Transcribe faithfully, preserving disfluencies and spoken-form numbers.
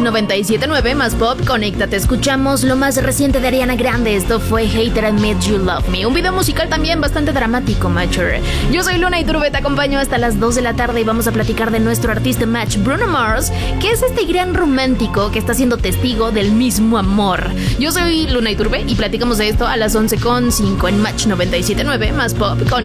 noventa y siete punto nueve más pop, conéctate. Escuchamos lo más reciente de Ariana Grande. Esto fue Hater I Made You Love Me. Un video musical también bastante dramático, Mature. Yo soy Luna Iturbe, te acompaño hasta las dos de la tarde y vamos a platicar de nuestro artista Match, Bruno Mars, que es este gran romántico que está siendo testigo del mismo amor. Yo soy Luna Iturbe y platicamos de esto a las once con cinco en Match noventa y siete punto nueve más pop con